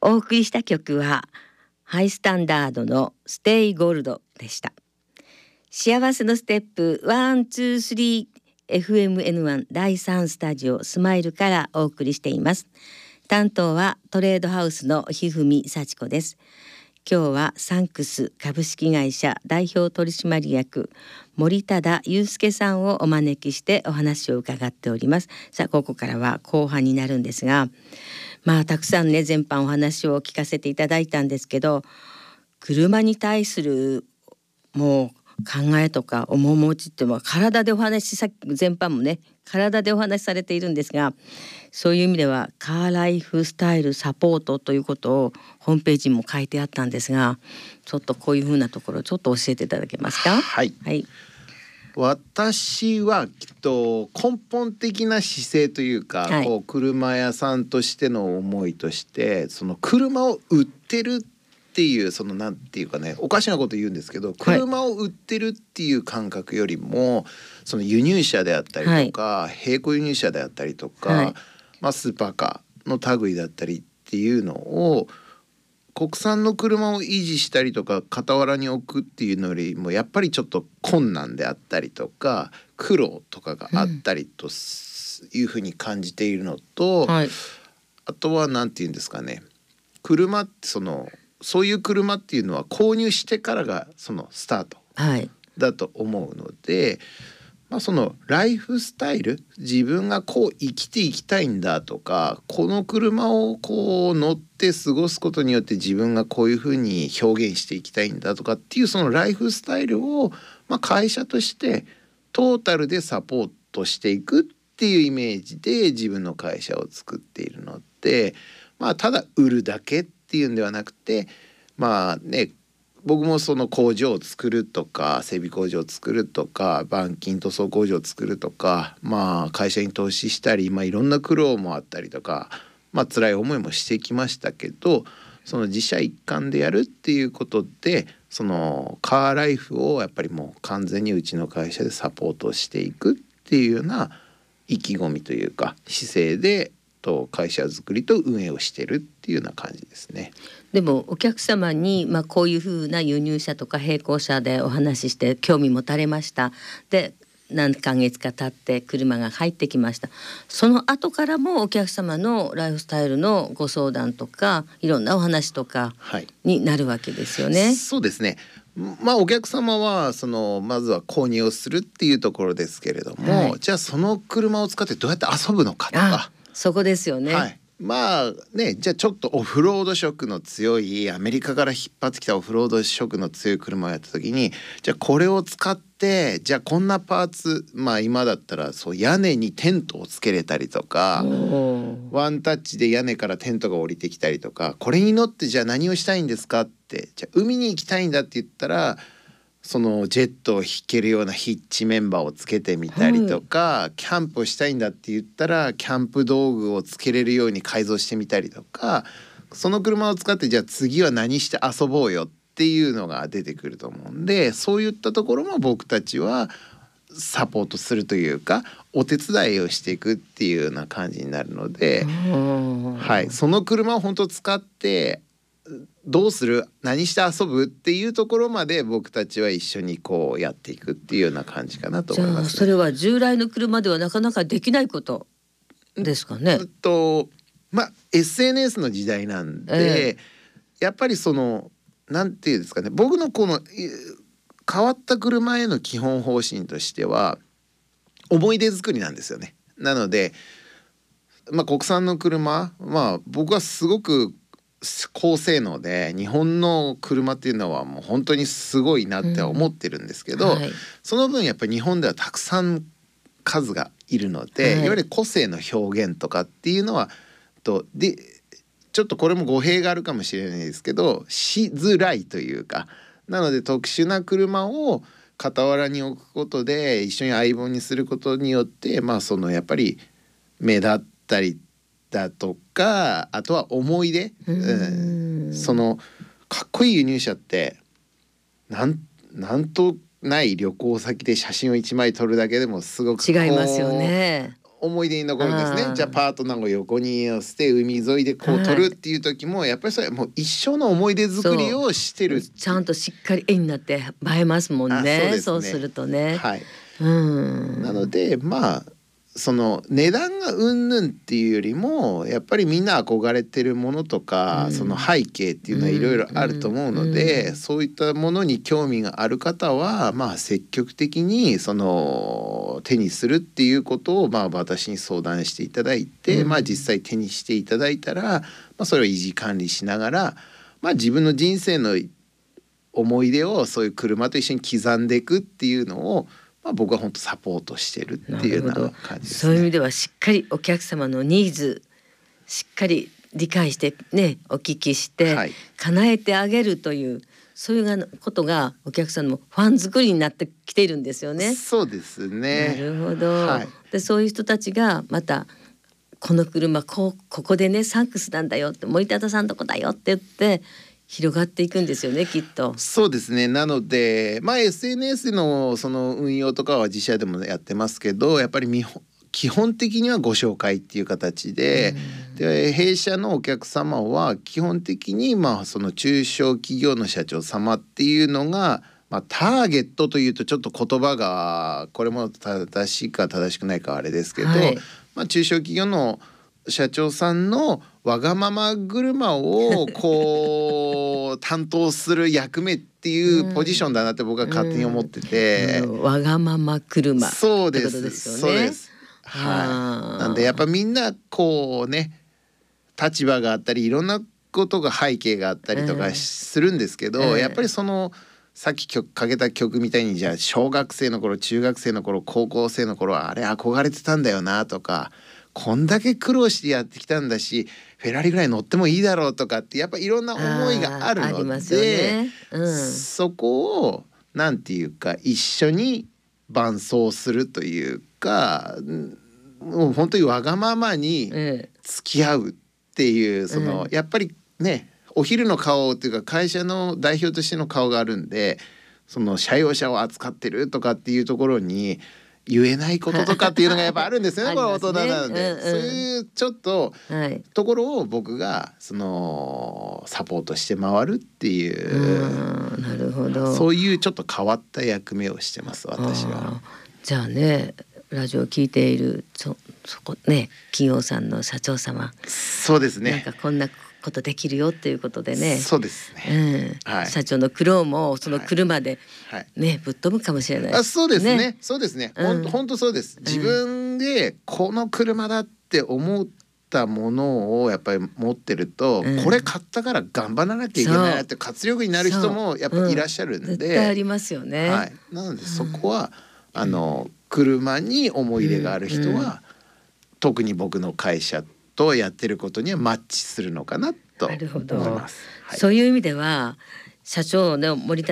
お送りした曲はハイスタンダードのステイゴールドでした。幸せのステップ 1,2,3 FMN1 第3スタジオスマイルからお送りしています。担当はトレードハウスのひふみさちこです。今日はサンクス株式会社代表取締役森忠祐介さんをお招きしてお話を伺っております。さあここからは後半になるんですが、たくさんね全般お話を聞かせていただいたんですけど、車に対するもう考えとか面持ちっていうのは体でお話し、さっき全般もね体でお話しされているんですが、そういう意味ではカーライフスタイルサポートということをホームページにも書いてあったんですが、ちょっとこういうふうなところちょっと教えていただけますか？ はい、 はい、 私はきっと根本的な姿勢というか、 はい、 こう車屋さんとしての思いとして、その車を売ってるっていう、そのなんていうかね、おかしなこと言うんですけど、車を売ってるっていう感覚よりも、その輸入車であったりとか、並行輸入車であったりとか、スーパーカーの類だったりっていうのを、国産の車を維持したりとか傍らに置くっていうのよりもやっぱりちょっと困難であったりとか苦労とかがあったりというふうに感じているのと、あとはなんていうんですかね、車ってそういう車っていうのは購入してからがそのスタートだと思うので、そのライフスタイル、自分がこう生きていきたいんだとか、この車をこう乗って過ごすことによって自分がこういうふうに表現していきたいんだとかっていうそのライフスタイルを、会社としてトータルでサポートしていくっていうイメージで自分の会社を作っているので、ただ売るだけっていうんではなくて、僕もその工場を作るとか整備工場を作るとか板金塗装工場を作るとか、会社に投資したり、いろんな苦労もあったりとか、辛い思いもしてきましたけど、その自社一貫でやるっていうことで、そのカーライフをやっぱりもう完全にうちの会社でサポートしていくっていうような意気込みというか姿勢で会社づくりと運営をしてるっていうような感じですね。 でもお客様に、こういうふうな輸入車とか並行車でお話しして興味持たれました。で何ヶ月か経って車が入ってきました。その後からもお客様のライフスタイルのご相談とかいろんなお話とかになるわけですよね。 そうですね。お客様はまずは購入をするっていうところですけれども、じゃあその車を使ってどうやって遊ぶのかとか、 そこですよね。 じゃあちょっとオフロード色の強いアメリカから引っ張ってきたオフロード色の強い車をやった時に、じゃあこれを使ってじゃあこんなパーツ、今だったら屋根にテントをつけれたりとか、ワンタッチで屋根からテントが降りてきたりとか、これに乗ってじゃあ何をしたいんですかって、じゃあ海に行きたいんだって言ったらそのジェットを引けるようなヒッチメンバーをつけてみたりとか、キャンプをしたいんだって言ったらキャンプ道具をつけれるように改造してみたりとか、その車を使ってじゃあ次は何して遊ぼうよっていうのが出てくると思うんで、そういったところも僕たちはサポートするというかお手伝いをしていくっていうような感じになるので、その車を本当使ってどうする、何して遊ぶっていうところまで僕たちは一緒にこうやっていくっていうような感じかなと思いますね。 じゃあそれは従来の車ではなかなかできないことですかね。 SNS の時代なんで、やっぱりなんていうんですかね、僕のこの変わった車への基本方針としては思い出作りなんですよね。なので、国産の車、僕はすごく高性能で日本の車っていうのはもう本当にすごいなって思ってるんですけど、その分やっぱり日本ではたくさん数がいるので、いわゆる個性の表現とかっていうのはでちょっとこれも語弊があるかもしれないですけどしづらいというか、なので特殊な車を傍らに置くことで一緒に相棒にすることによってやっぱり目立ったりだとか、あとは思い出、かっこいい輸入車ってなんとない旅行先で写真を1枚撮るだけでもすごく違いますよね。 思い出に残るんですね。 あーじゃあパートナーを横に寄せて海沿いでこう撮るっていう時も、やっぱりそれもう一生の思い出作りをしてる。 ちゃんとしっかり絵になって映えますもんあそうね。 ですねそうするとね。 はい。 うん。 なのでまあその値段がうんぬんっていうよりもやっぱりみんな憧れてるものとか、その背景っていうのはいろいろあると思うので、そういったものに興味がある方はまあ積極的にその手にするっていうことをまあ私に相談していただいて、まあ実際手にしていただいたら、まあそれを維持管理しながら、まあ自分の人生の思い出をそういう車と一緒に刻んでいくっていうのを、まあ、僕は本当サポートしてるっていうような感じですね。 そういう意味ではしっかりお客様のニーズしっかり理解してねお聞きして、 はい叶えてあげるというそういうことがお客さんのファン作りになってきているんですよね。 そうですね。 なるほど、 はいでそういう人たちがまたこの車ここでねサンクスなんだよって森忠さんとこだよって言って広がっていくんですよねきっと。 そうですね。なので、まあ、SNS のその運用とかは自社でもやってますけど、やっぱり基本的にはご紹介っていう形で、で弊社のお客様は基本的にまあその中小企業の社長様っていうのが、まあ、ターゲットというとちょっと言葉がこれも正しいか正しくないかあれですけど、 はいまあ、中小企業の社長さんのわがまま車をこう担当する役目っていうポジションだなって僕は勝手に思ってて、 わがまま車そうでってことすですよね。 そうですあーなんでやっぱみんなこうね立場があったりいろんなことが背景があったりとかするんですけど、やっぱりそのさっきかけた曲みたいにじゃあ小学生の頃中学生の頃高校生の頃あれ憧れてたんだよなとか、こんだけ苦労してやってきたんだしフェラーリぐらい乗ってもいいだろうとかってやっぱいろんな思いがあるのありますよで、 ね。 そこをなんていうか一緒に伴走するというか、もう本当にわがままに付き合うっていうその、やっぱりねお昼の顔っていうか会社の代表としての顔があるんで、その社用車を扱ってるとかっていうところに言えないこととかっていうのがやっぱあるんですよねこれ大人なので、そういうちょっとところを僕がそのサポートして回るっていう、 なるほど、 そういうちょっと変わった役目をしてます私は。 じゃあねラジオを聞いているそこね企業さんの社長様、 そうですね、 なんかこんなことできるよっていうことでね、 そうですね、 社長の苦労もその車でね、ぶっ飛ぶかもしれない。 そうですね、そうですね、本当そうです。自分でこの車だって思ったものをやっぱり持ってると、これ買ったから頑張らなきゃいけないなって活力になる人もやっぱいらっしゃるんで、 絶対ありますよね。 なのでそこは車に思い入れがある人は、特に僕の会社とやってることにはマッチするのかなと思います。 そういう意味では社長の森田